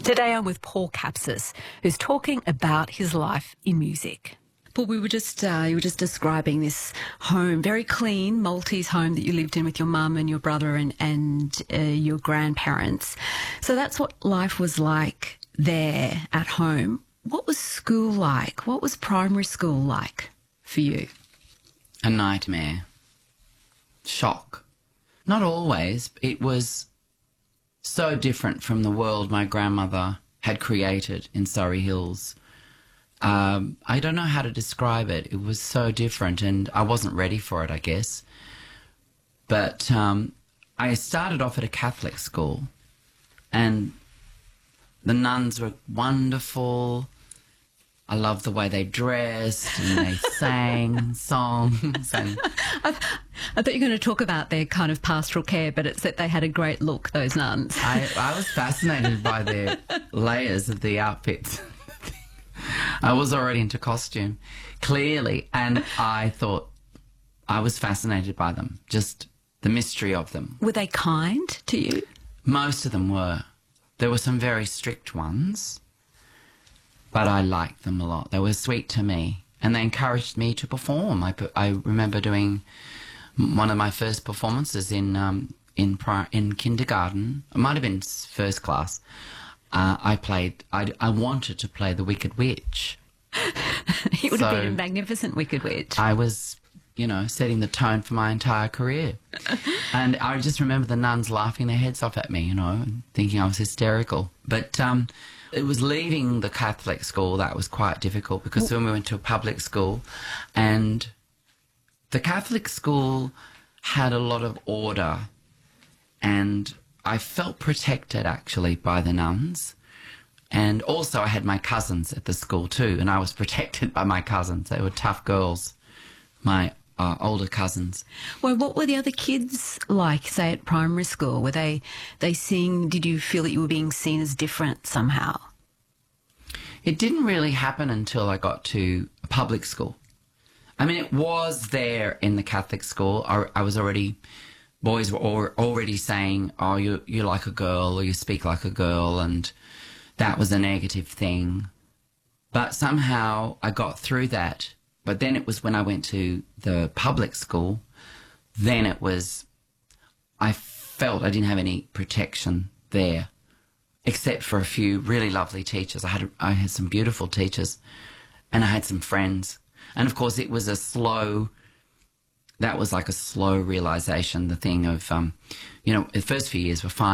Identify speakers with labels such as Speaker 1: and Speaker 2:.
Speaker 1: Today I'm with Paul Kapsis, who's talking about his life in music. Paul, you were just describing this home, very clean Maltese home that you lived in with your mum and your brother and your grandparents. So that's what life was like there at home. What was school like? What was primary school like for you?
Speaker 2: A nightmare. Shock. Not always. It was so different from the world my grandmother had created in Surrey Hills. I don't know how to describe it. It was so different and I wasn't ready for it, I guess. But I started off at a Catholic school and the nuns were wonderful. I loved the way they dressed and they sang songs. And
Speaker 1: I thought you were going to talk about their kind of pastoral care, but it's that they had a great look, those nuns.
Speaker 2: I was fascinated by their layers of the outfits. I was already into costume, clearly, and I thought I was fascinated by them, just the mystery of them.
Speaker 1: Were they kind to you? Most
Speaker 2: of them were. There were some very strict ones, but I liked them a lot. They were sweet to me, and they encouraged me to perform. I remember doing one of my first performances in kindergarten. It might have been first class. I wanted to play the Wicked Witch.
Speaker 1: You would have been a magnificent Wicked Witch.
Speaker 2: I was, setting the tone for my entire career. And I just remember the nuns laughing their heads off at me, and thinking I was hysterical. But it was leaving the Catholic school that was quite difficult, because when we went to a public school, and the Catholic school had a lot of order, and I felt protected, actually, by the nuns. And also I had my cousins at the school too, and I was protected by my cousins. They were tough girls, my older cousins.
Speaker 1: Well, what were the other kids like, say, at primary school? Were they seeing, did you feel that you were being seen as different somehow?
Speaker 2: It didn't really happen until I got to a public school. I mean, it was there in the Catholic school. Boys were already saying, oh, you're like a girl, or you speak like a girl, and that was a negative thing. But somehow I got through that. But then it was when I went to the public school, then I felt I didn't have any protection there, except for a few really lovely teachers. I had some beautiful teachers, and I had some friends. And of course it was that was like a slow realization, the thing of, the first few years were fine.